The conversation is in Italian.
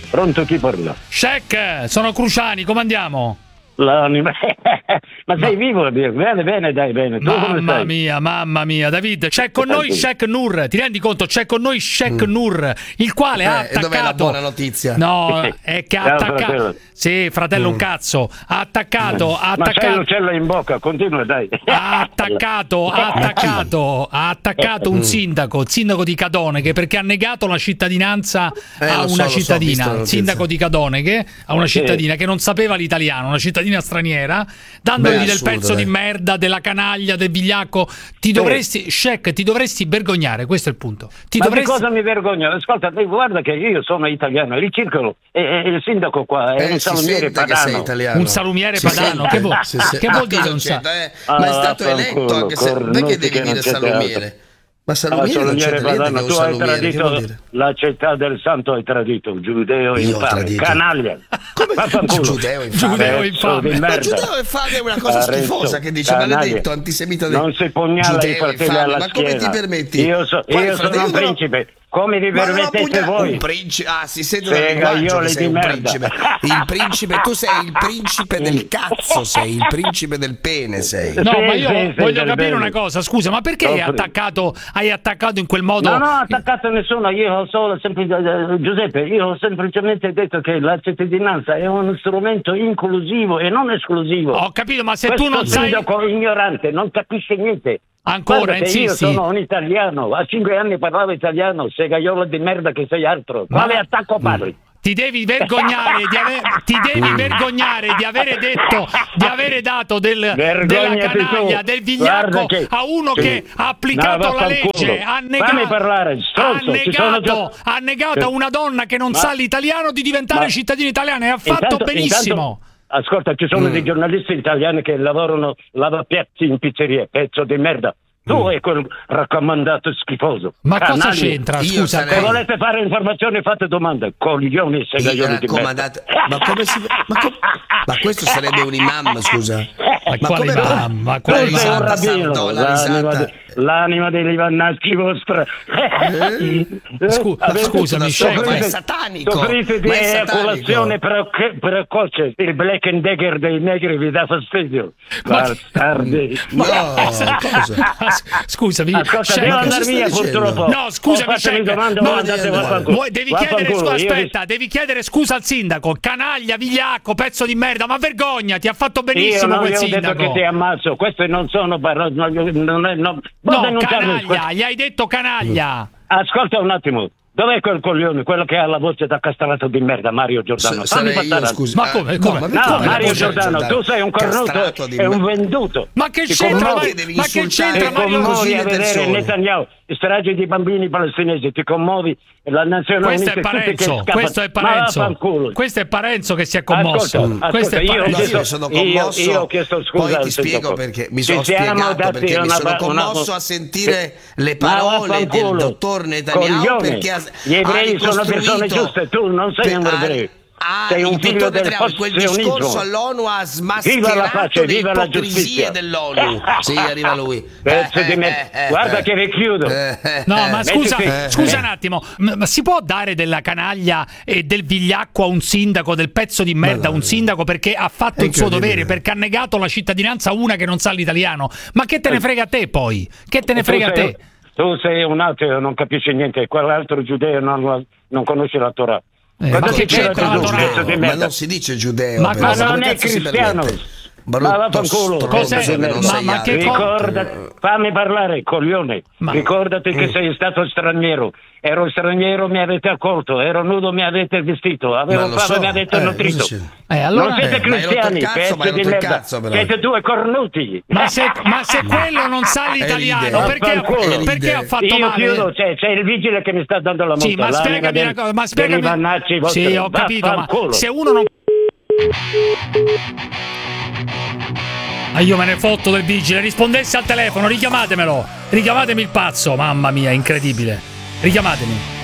Pronto, chi parla? Shek, sono Cruciani, come andiamo? L'anima. Ma sei vivo? Bene, dai, bene. Tu come stai? Mamma mia, David, c'è con noi Sheikh Nur, ti rendi conto? C'è con noi Sheikh Nur, il quale ha attaccato. Dov'è la buona notizia? No, è che ha attaccato. Fratello. Sì, fratello, un cazzo. Ha attaccato. Ma c'hai l'uccello in bocca, continua, dai. Ha attaccato un sindaco, il sindaco di Cadoneghe, perché ha negato la cittadinanza a una cittadina. Il sindaco di Cadoneghe a una cittadina che non sapeva l'italiano, una cittadina straniera, dandogli del pezzo di merda, della canaglia, del vigliacco. Sheikh, ti dovresti vergognare, questo è il punto. Di cosa mi vergogno? Ascolta, guarda che io sono italiano, ricircolo e il sindaco qua è un salumiere padano. Un salumiere padano? Che vuol dire un salumiere? Ma è stato eletto, anche se perché devi dire salumiere? Ma salumiere padano, tu hai tradito la città del santo, hai tradito giudeo infame, canaglia. Come giudeo infame? Ma giudeo infame è una cosa schifosa che dice maledetto, antisemita. Non si pugnala i fratelli alla schiena. Ma come ti permetti? Io sono un principe. Come vi permettete voi? Un principe, si sente un linguaggio che sei un principe. Il principe, tu sei il principe del cazzo, sei il principe del pene, sei. No, ma io voglio capire una cosa, scusa, ma perché hai attaccato in quel modo? No, attaccato nessuno, io ho Giuseppe, io ho semplicemente detto che la cittadinanza è un strumento inclusivo e non esclusivo. Ho capito, ma se tu non sai... Questo ignorante, non capisce niente. Ancora insisti? Io sono un italiano, a 5 anni parlavo italiano, sei gaiola di merda che sei altro. Quale attacco parli? Ti devi vergognare di avere detto, di avere dato della canaglia, del vigliacco a uno che ha applicato la legge, ha negato a una donna che non sa l'italiano di diventare cittadina italiana e ha fatto benissimo. Ascolta, ci sono dei giornalisti italiani che lavorano lavapiatti in pizzeria, pezzo di merda. Tu è quel raccomandato schifoso. Ma cosa c'entra? Scusa, se volete fare informazioni fate domande. Coglioni e segaglioni di merda. Ma come si ma questo sarebbe un imam, scusa. Ma quale imam? Ma quale rabbino? L'anima dei livannacci vostra. Scusami, è satanico. Soffrite di eiaculazione precoce. Il Black and Decker dei negri vi dà fastidio. Bastardi. No, cosa? Scusami, ascolta, devo andare via purtroppo. No, scusami, devi chiedere scusa al sindaco. Canaglia, vigliacco, pezzo di merda, ma vergognati, ha fatto benissimo quel sindaco. Io ho detto che ti ammazzo, queste non sono parole. No, canaglia, gli hai detto canaglia. Ascolta un attimo. Dov'è quel coglione, quello che ha la voce da castrato di merda, Mario Giordano? Ma come? No, Mario Giordano, tu sei un cornuto e un venduto. Ma che c'entra Mario Giordano? A vedere Netanyahu, strage di bambini palestinesi, ti commuovi, la nazionale. Questo è Parenzo che si è commosso. Io sono commosso. Io ho chiesto scusa. Poi ti spiego perché mi sono spiegato perché mi sono commosso a sentire le parole del dottor Netanyahu, perché gli ebrei sono persone giuste, tu non sei un ebreo. Sei un figlio del quel discorso all'ONU ha smascherato le ipocrisie dell'ONU. Sì, arriva lui. Guarda che vi chiudo. No, ma scusa un attimo, ma si può dare della canaglia e del vigliacco a un sindaco, del pezzo di merda a un sindaco perché ha fatto il suo dovere, perché ha negato la cittadinanza a una che non sa l'italiano? Ma che te ne frega a te poi? Che te ne frega a te? Tu sei un ateo, non capisci niente, quell'altro giudeo non conosce la Torah. Ma non si dice giudeo, ma non è cristiano. Ma vaffanculo. Ma che fammi parlare, coglione. Ricordati che sei stato straniero. Ero straniero, mi avete accolto. Ero nudo, mi avete vestito. Avevo fame, mi avete nutrito. Allora, non siete cristiani, pezzi di merda. Siete due cornuti. Ma se quello non sa l'italiano, perché ha fatto male? Io chiudo, c'è il vigile che mi sta dando la multa. Sì, ma spiegami una cosa. Sì, ho capito, ma se uno non... Ma io me ne fotto del vigile, rispondesse al telefono, richiamatemi il pazzo, mamma mia, incredibile, richiamatemi.